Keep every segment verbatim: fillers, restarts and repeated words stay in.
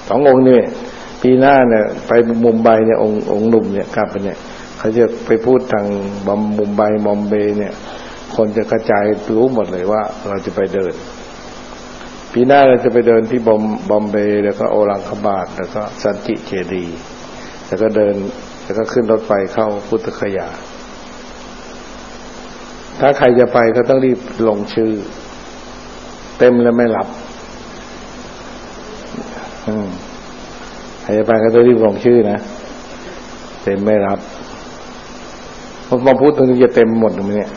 สององค์นี่ปีหน้าเนี่ยไปมุมไบเนี่ยองค์องค์หนุ่มเนี่ยกลับไปเนี่ยเขาจะไปพูดทางบอมมุมไบมอมเบย์เนี่ยคนจะกระจายรู้หมดเลยว่าเราจะไปเดินปีหน้าเราจะไปเดินที่บอมบอมเบย์แล้วก็โอรังคบาตแล้วก็สันติเจดีย์แล้วก็เดินแล้วก็ขึ้นรถไฟเข้าพุทธคยาถ้าใครจะไปก็ต้องรีบลงชื่อเต็มแล้วไม่รับอืมใครจะไปก็ต้องรีบลงชื่อนะเต็มไม่รับเพราะมาพูดตรงนี้จะเต็มหมดตรงนี้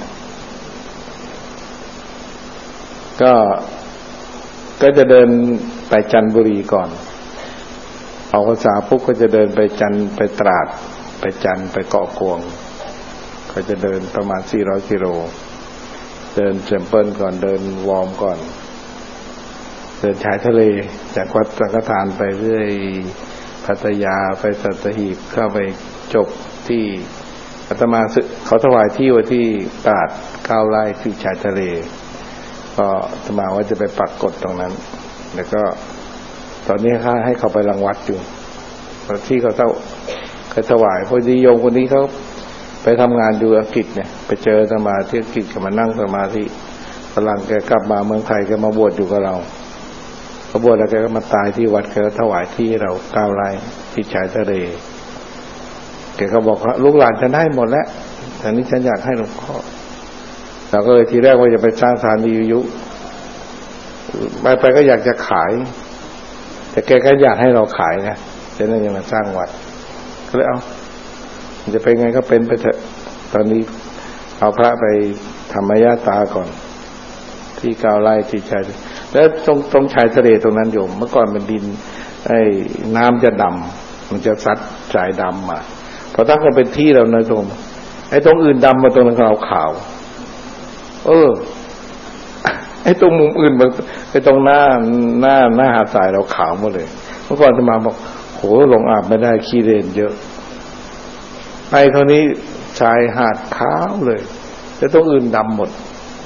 ก็ก็จะเดินไปจันทบุรีก่อนเอาภาษาปุ๊บก็จะเดินไปจันไปตราดไปจันไปเกาะกวงก็จะเดินประมาณสี่ร้อยกิโลเดินแซมเปิลก่อนเดินวอร์มก่อนเดินชายทะเลจากวัดสังฆทานไปเรื่อยพัทยาไปสัตหีบเข้าไปจบที่อาตมาเขาถวายที่ไว้ที่ตราดเก้าไร่ที่ชายทะเลก็อาตมาว่าจะไปปักกฎตรงนั้นแล้วก็ตอนนี้ค่าให้เขาไปรังวัดอยู่ที่เขาเท่าเขาถวายพอดีโยมคนนี้เขาไปทำงานอยู่อังกฤษเนี่ยไปเจออาตมาที่อังกฤษเขามานั่งสมาธิฝรั่งแกกลับมาเมืองไทยแกมาบวชอยู่กับเราเขาบวชแล้วแกก็มาตายที่วัดแกถวายที่เราเก้าไร่ที่ชายทะเลแกก็บอกว่าลูกหลานฉันให้หมดแล้วแต่นี้ฉันอยากให้หลวงพ่อเราก็เลยทีแรกว่าจะไปสร้างสถานีวิทยุไปไปก็อยากจะขายแต่แกก็อยากให้เราขายนะฉะนั้นยังมาสร้างวัดก็เลยเอาจะเป็นไงก็เป็นไปเถอะตอนนี้เอาพระไปธรรมยาตาก่อนที่เก้าไร่ที่ชายแล้วตรงตรงชายทะเลตรงนั้นโยมเมื่อก่อนเป็นดินไอ้น้ำจะดำมันจะซัดสายดำมาพอตั้งก็เป็นที่เรานะโยมไอ้ตรงอื่นดำมาตรงนั้นเราขาวเออไอ้ตรงมุมอื่นมันไอ้ตรงหน้าหน้าหน้าหาดทรายเราขาวหมดเลยเมื่อก่อนจะมาบอกโหลงอาบไม่ได้ขี้เรนเยอะไอ้เท่านี้ชายหาดขาวเลยแต่ตรงอื่นดำหมด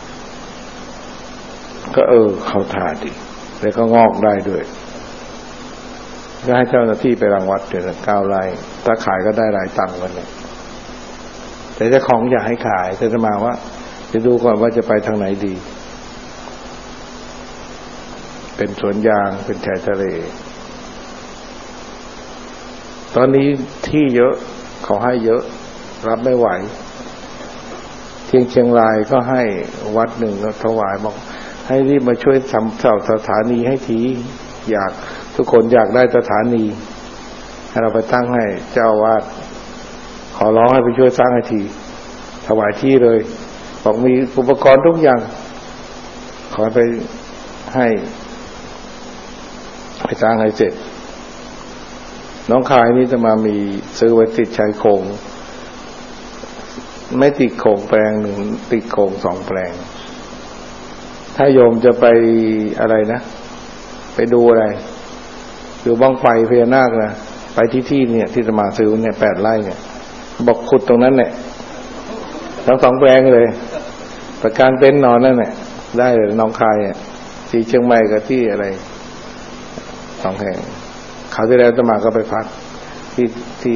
ก็เออเขาท่าดีแล้วก็งอกได้ด้วยก็ให้เจ้าหน้าที่ไปรังวัดเดือนเก้าไร่ถ้าขายก็ได้รายตังค์กันเลยแต่เจ้าของอยากให้ขายแต่จะมาว่าจะดูก่อนว่าจะไปทางไหนดีเป็นสวนยางเป็นชายทะเลตอนนี้ที่เยอะเขาให้เยอะรับไม่ไหวเชียงเชียงรายก็ให้วัดหนึ่งก็ถวายบอกให้รีบมาช่วยทำเสาสถานีให้ทีอยากทุกคนอยากได้สถานีให้เราไปตั้งให้เจ้าวาดขอร้องให้ไปช่วยสร้างให้ทีถวายที่เลยบอกมีอุปกรณ์ทุกอย่างขอไปให้ไปสร้างให้เสร็จน้องคายนี้จะมามีซื้อไว้ติดชายโครงไม่ติดโครงแปลงหนึ่งติดโครงสองแปลงถ้าโยมจะไปอะไรนะไปดูอะไรดูบ้างไฟพญานาคนะไปที่ที่เนี่ยที่จะมาซื้อเนี่ยแปดไร่เนี่ยบอกขุดตรงนั้นเนี่ยทั้งสองแปลงเลยประการเต็นท์นอนนั่นแหละได้เลยน้องคายเนี่ยที่เชียงใหม่กับที่อะไรสองแห่งคราวที่แล้วจะมาก็ไปพักที่ที่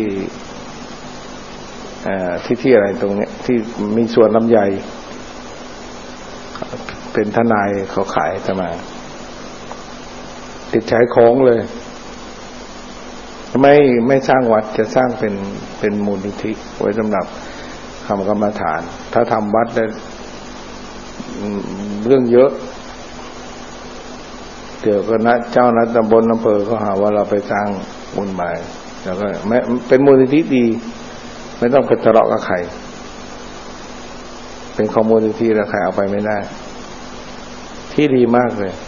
อ่าที่ที่อะไรตรงเนี้ยที่มีสวนลำไยเป็นทนายเขาขายจะมาติดชายโค้งเลยไม่ไม่สร้างวัดจะสร้างเป็นเป็นมูลนิธิไว้สำหรับทำกรรมฐานถ้าทำวัดได้เรื่องเยอะเดี๋ยวก็นะเจ้านัดตำบลอำเภอเขาหาว่าเราไปสร้างบุญหมายแล้วก็ไม่เป็นมูลนิธิดีไม่ต้องไปทะเลาะกับใครเป็นของมูลนิธิแล้วใครเอาไปไม่ได้ที่ดีมากเลย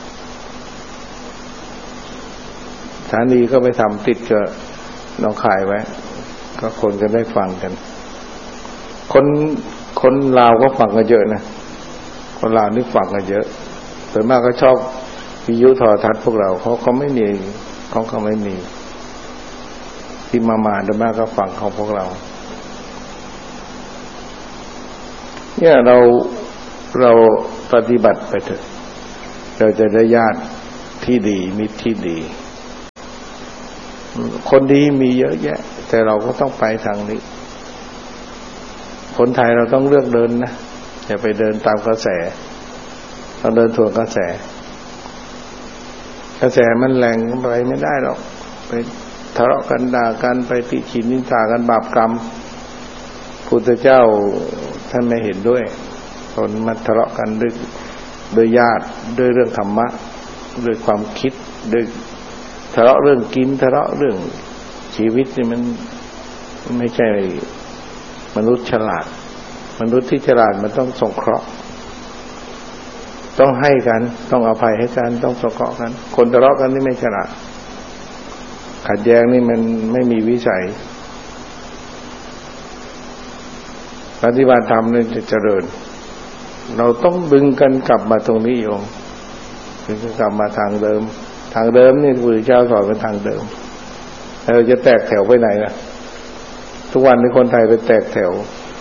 สถานีก็ไปทำติดกับน้องขายไว้ก็คนก็ได้ฟังกันคนคนลาวก็ฟังกันเยอะนะคนลาวนี่ฟังกันเยอะส่วนมากก็ชอบวิทยุโทรทัศน์พวกเราเขาเขาไม่มีเขาเขาไม่มีที่มามาโดยมากก็ฟังของพวกเราเนี่ยเราเราปฏิบัติไปเถอะเราจะได้ญาติที่ดีมิตรที่ดีคนดีมีเยอะแยะแต่เราก็ต้องไปทางนี้คนไทยเราต้องเลือกเดินนะอย่าไปเดินตามกระแสต้องเดินทวนกระแสกระแสมันแรงไปไม่ได้หรอกไปทะเลาะกันด่ากันไปติฉินนินทากันบาปกรรมพุทธเจ้าท่านไม่เห็นด้วยคนมาทะเลาะกันด้วยด้วยญาติด้วยเรื่องธรรมะด้วยความคิดด้วยทะเลาะเรื่องกินทะเลาะเรื่องชีวิตนี่มันไม่ใช่มนุษย์ฉลาดมนุษย์ที่ฉลาดมันต้องสงเคราะห์ต้องให้กันต้องอภัยให้กันต้องสงเคราะห์กันคนทะเลาะกันนี่ไม่ฉลาดขัดแย้งนี่มันไม่มีวิสัยปฏิบัติธรรมนี่จะเจริญเราต้องดึงกันกลับมาตรงนี้โยมดึงกันกลับมาทางเดิมทางเดิมนี่พระพุทธเจ้าสอนเป็นทางเดิมเราจะแตกแถวไปไหนล่ะทุกวันนี้คนไทยไปแตกแถว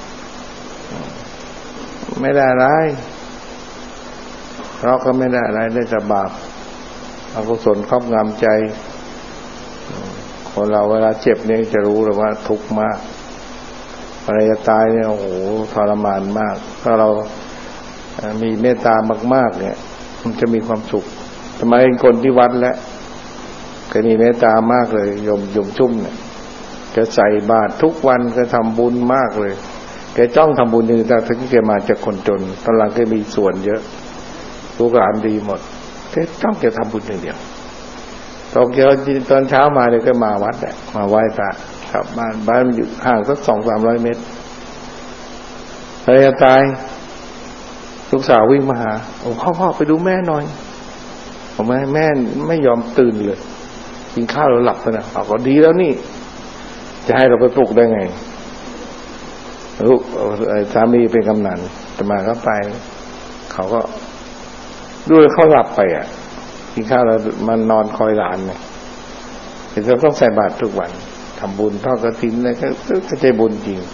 ไม่ได้อะไรเราก็ไม่ได้อะไรได้แต่บาปอกุศลครอบงำใจคนเราเวลาเจ็บเนี่ยจะรู้เลยว่าทุกข์มากเวลาจะตายเนี่ยโอ้โหทรมานมากถ้าเรามีเมตตามากๆเนี่ยมันจะมีความสุขทำไมคนที่วัดแล้วก็มีเมตตามากเลยโยมโยมชุ่มเนี่ยแกใส่บาตรทุกวันก็ทำบุญมากเลยแกจ้องทำบุญนี่แต่ถึงแกมาจากคนจนตอนหลังแกมีส่วนเยอะลูกหลานดีหมดแกจ้องแกทำบุญอย่างเดียวตอนแกตอนเช้ามาเนี่ยก็มาวัดแหละมาไหว้พระกลับบ้านบ้านอยู่ห่างสักสองสามร้อยเมตรภรรยาตายลูกสาววิ่งมาหาโอ้พ่อพ่อไปดูแม่หน่อยผมแม่แม่ไม่ยอมตื่นเลยกินข้าวแล้วหลับไปนะเอาก็ดีแล้วนี่จะให้เราไปปลุกได้ไงลูกสามีเป็นกำนันแต่มาเขาไปเขาก็ด้วยเขาหลับไปอ่ะกินข้าวแล้วมันนอนคอยหลานเนี่ยเราต้องใส่บาตรทุกวันทำบุญทอดกฐินอะไรก็ก็ใจบุญจริง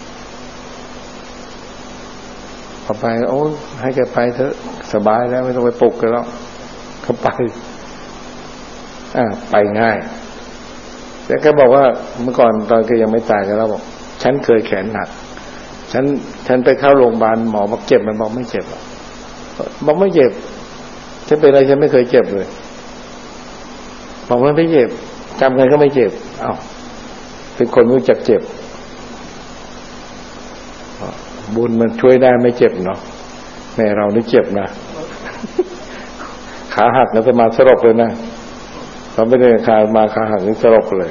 พอไปโอ้ให้แกไปเถอะสบายแล้วไม่ต้องไปปลุกกันแล้วเขาไปอ่าไปง่ายแต่แกบอกว่าเมื่อก่อนตอนแกยังไม่ตายแกแล้วบอกฉันเคยแขนหักฉันฉันไปเข้าโรงพยาบาลหมอบอกเจ็บมันบอกไม่เจ็บหรอกบอกไม่เจ็บฉันเป็นอะไรฉันไม่เคยเจ็บเลยบอกมันไม่เจ็บจำไงก็ไม่เจ็บอ้าวเป็นคนรู้จักเจ็บบุญมันช่วยได้ไม่เจ็บเนาะแม่เรานี่เจ็บนะขาหักแล้วจะมาสลบเลยนะเราไม่ได้ขามาขาหักนี่สลบเลย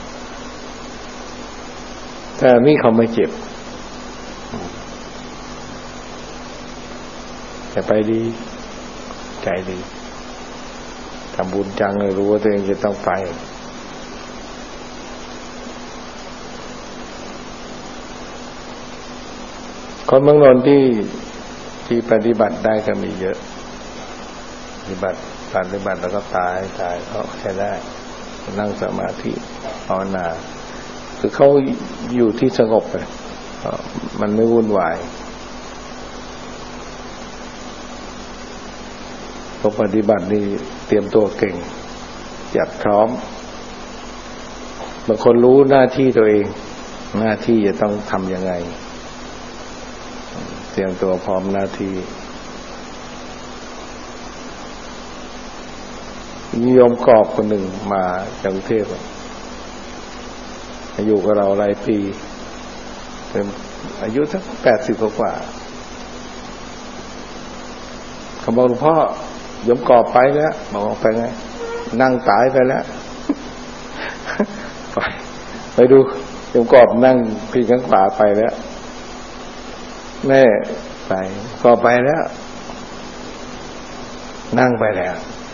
แต่นี่เขาไม่เจ็บแต่ไปดีใจดีทำบุญจังเลยรู้ว่าตัวเองจะต้องไปคนเมืองนนท์ที่ที่ปฏิบัติได้ก็มีเยอะปฏิบัติปฏิบัติแล้วก็ตายตายเขาใช้ได้นั่งสมาธิภาวนาคือเขาอยู่ที่สงบเลยมันไม่วุ่นวายพอปฏิบัตินี่เตรียมตัวเก่งจัดพร้อมบางคนรู้หน้าที่ตัวเองหน้าที่จะต้องทำยังไงเตรียมตัวพร้อมหน้าที่นิยมกอบคนหนึ่งมาจากกรุงเทพอยู่กับเราหลายปีเป็นอายุสักแปดสิบกว่าเขาบอกหลวงพ่อยมกอบไปแล้วบอกไปไงนั่งตายไปแล้วไปไปดูยมกอบนั่งพี่ข้างขวาไปแล้วแม่ไปก็ไปแล้วนั่งไปแล้ว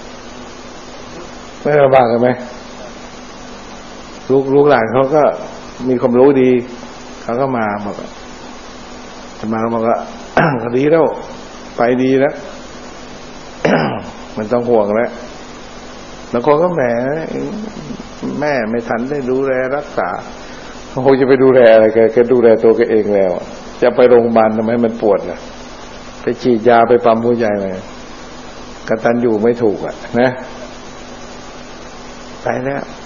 ไม่ระบากกันไหมลูกลูกหลานเขาก็มีความรู้ดีเขาก็มาบอกจะมาบอกว่า ก็ดีแล้วไปดีแล้ว มันต้องห่วงแล้วแล้วคนก็แหมแม่ไม่ทันได้ดูแลรักษาเขาคงจะไปดูแลอะไรแกแกดูแลตัวแกเองแล้วจะไปโรงพยาบาลทำไมมันปวดล่ะไปฉีดยาไปปั๊มหัวใจเลยกตัญญูไม่ถูกอ่ะนะไปแล้ว